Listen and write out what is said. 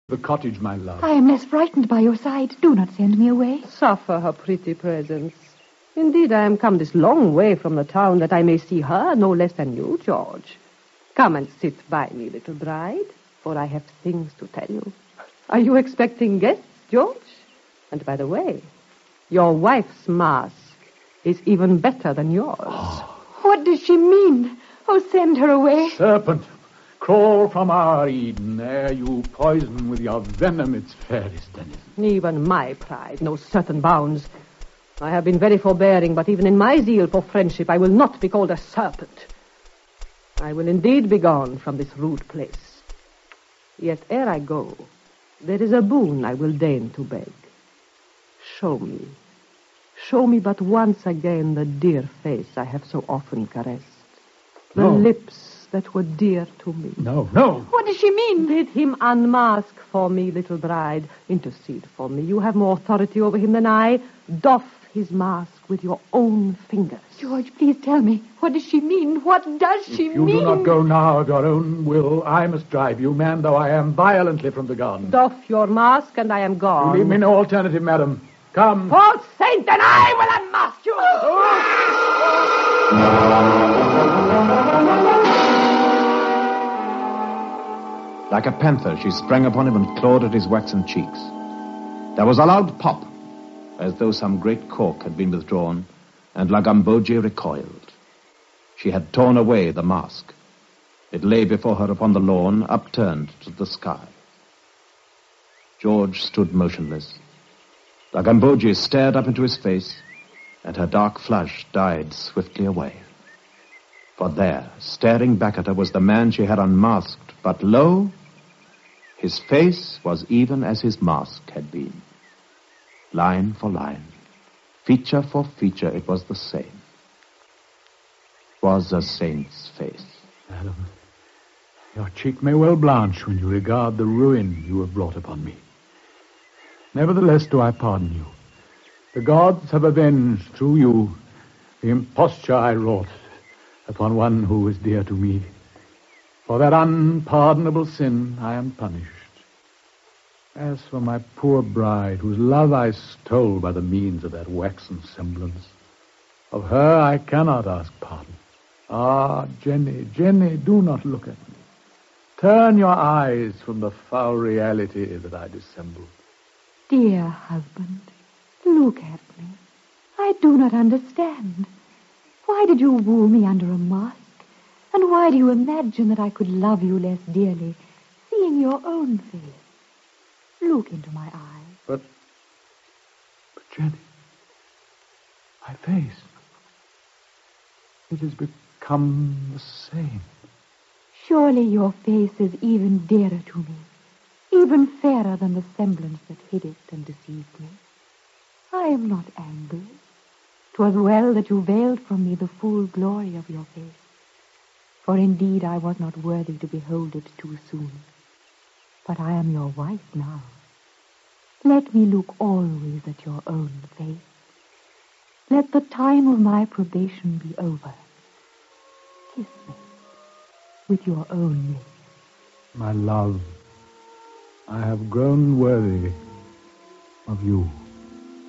The cottage, my love. I am less frightened by your side. Do not send me away. Suffer her pretty presence. Indeed, I am come this long way from the town that I may see her no less than you, George. Come and sit by me, little bride, for I have things to tell you. Are you expecting guests, George? And by the way, your wife's mask is even better than yours. Oh. What does she mean? Oh, send her away. Serpent, crawl from our Eden, ere you poison with your venom its fairest denizen. Even my pride knows certain bounds. I have been very forbearing, but even in my zeal for friendship, I will not be called a serpent. I will indeed be gone from this rude place. Yet ere I go, there is a boon I will deign to beg. Show me but once again the dear face I have so often caressed. The lips that were dear to me. No. What does she mean? Bid him unmask for me, little bride. Intercede for me. You have more authority over him than I. Doff his mask with your own fingers. George, please tell me. What does she mean? What does she mean? You do not go now of your own will. I must drive you, man though I am, violently from the garden. Doff your mask and I am gone. You leave me no alternative, madam. Come. False saint, then I will unmask you! Like a panther, she sprang upon him and clawed at his waxen cheeks. There was a loud pop, as though some great cork had been withdrawn, and La Gambogi recoiled. She had torn away the mask. It lay before her upon the lawn, upturned to the sky. George stood motionless. La Gambogi stared up into his face, and her dark flush died swiftly away. For there, staring back at her, was the man she had unmasked, but lo, his face was even as his mask had been. Line for line, feature for feature, it was the same. It was a saint's face. Madam, your cheek may well blanch when you regard the ruin you have brought upon me. Nevertheless do I pardon you. The gods have avenged through you the imposture I wrought upon one who was dear to me. For that unpardonable sin I am punished. As for my poor bride, whose love I stole by the means of that waxen semblance, of her I cannot ask pardon. Ah, Jenny, do not look at me. Turn your eyes from the foul reality that I dissembled. Dear husband, look at me. I do not understand. Why did you woo me under a mask? And why do you imagine that I could love you less dearly, seeing your own face? Look into my eyes. But Jenny, my face, it has become the same. Surely your face is even dearer to me, even fairer than the semblance that hid it and deceived me. I am not angry. 'Twas well that you veiled from me the full glory of your face, for indeed I was not worthy to behold it too soon. But I am your wife now. Let me look always at your own face. Let the time of my probation be over. Kiss me with your own lips. My love, I have grown worthy of you.